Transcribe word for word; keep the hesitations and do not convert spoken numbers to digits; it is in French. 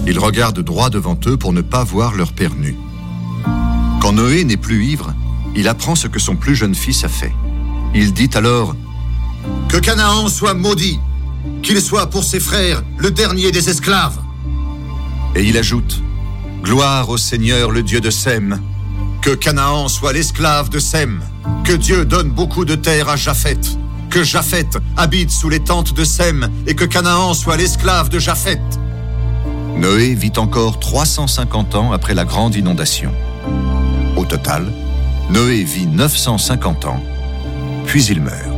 Ils regardent droit devant eux pour ne pas voir leur père nu. Quand Noé n'est plus ivre, il apprend ce que son plus jeune fils a fait. Il dit alors « Que Canaan soit maudit, qu'il soit pour ses frères le dernier des esclaves. » Et il ajoute « Gloire au Seigneur, le Dieu de Sem. Que Canaan soit l'esclave de Sem. Que Dieu donne beaucoup de terre à Japheth. Que Japheth habite sous les tentes de Sem et que Canaan soit l'esclave de Japheth. » Noé vit encore trois cent cinquante ans après la grande inondation. Au total, Noé vit neuf cent cinquante ans, puis il meurt.